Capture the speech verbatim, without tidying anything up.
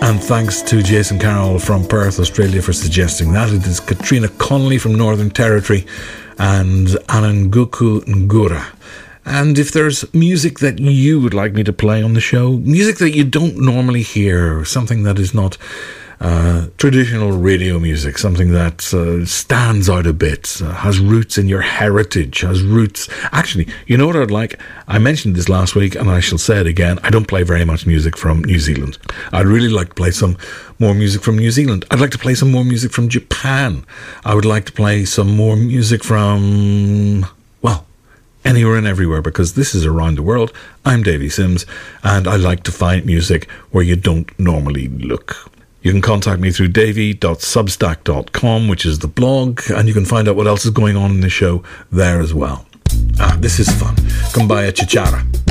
And thanks to Jason Carroll from Perth, Australia for suggesting that. It is Katrina Connolly from Northern Territory and Ananguku Ngura. And if there's music that you would like me to play on the show, music that you don't normally hear, something that is not uh, traditional radio music, something that uh, stands out a bit, uh, has roots in your heritage, has roots... Actually, you know what I'd like? I mentioned this last week, and I shall say it again. I don't play very much music from New Zealand. I'd really like to play some more music from New Zealand. I'd like to play some more music from Japan. I would like to play some more music from... well... anywhere and everywhere, because this is Around the World. I'm Davey Sims, and I like to find music where you don't normally look. You can contact me through davey dot substack dot com, which is the blog, and you can find out what else is going on in the show there as well. Ah, this is fun. Kumbaya Chichara.